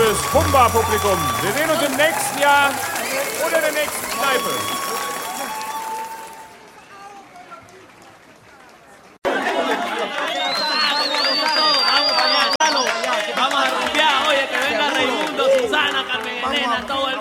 liebes Humba-Publikum. Wir sehen uns im nächsten Jahr oder der nächsten Kneipe. Vamos a rumbear, oye, que venga Raimundo, Susana, Carmen Elena, todo